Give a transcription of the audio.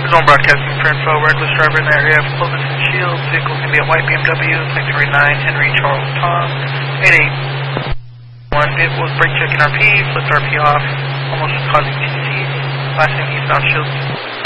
Zone broadcasting for info. Reckless driver in the area of Clovis and Shields. Vehicle can be a white BMW, plate 39, Henry Charles Tom, 88. Vehicle was brake checking RP, flipped RP off, almost causing TC. Last name eastbound Shields.